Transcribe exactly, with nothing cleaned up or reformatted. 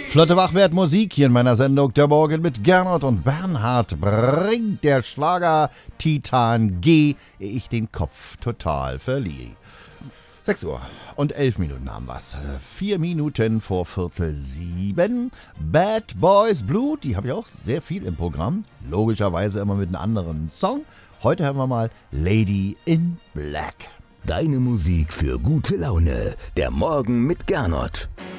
Flotte Wachwertmusik hier in meiner Sendung Der Morgen mit Gernot und Bernhard bringt der Schlager Titan G, ehe ich den Kopf total verliere. sechs Uhr und elf Minuten haben wir's. Vier Minuten vor Viertel sieben. Bad Boys Blue, die habe ich auch sehr viel im Programm. Logischerweise immer mit einem anderen Song. Heute hören wir mal Lady in Black. Deine Musik für gute Laune. Der Morgen mit Gernot.